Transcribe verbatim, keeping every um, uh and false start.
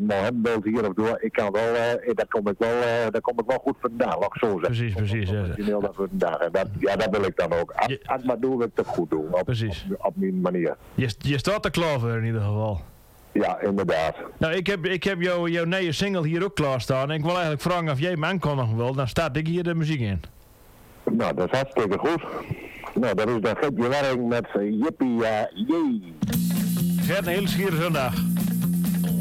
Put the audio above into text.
maar hebben beeld hier of door. Ik kan wel, uh, daar kom ik wel, uh, daar kom ik wel goed vandaan, laat ik zo zeggen. Precies, precies. Ja. Dat vandaan. Dat, ja, dat wil ik dan ook. Als, Je... als ik maar doe, wil ik het goed doen. Op, precies. Op, op mijn manier. Je, je staat er klaar voor in ieder geval. Ja, inderdaad. Nou, ik heb, ik heb jou, jouw nieuwe single hier ook klaarstaan. En ik wil eigenlijk vragen of jij me aankondigen wil. Dan staat ik hier de muziek in. Nou, dat is hartstikke goed. Nou, dat is dan Gert Joering met uh, Jippie, uh, jee. Gert, een hele schiere zondag.